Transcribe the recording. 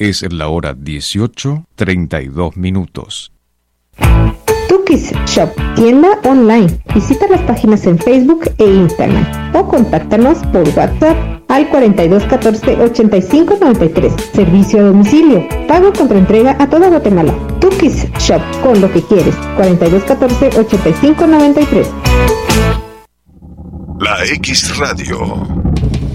Es la hora 18:32. Tukis Shop, tienda online. Visita las páginas en Facebook e Instagram o contáctanos por WhatsApp al 42 14 85 93. Servicio a domicilio. Pago contra entrega a toda Guatemala. Tukis Shop, con lo que quieres. 42 14 85 93. La X Radio.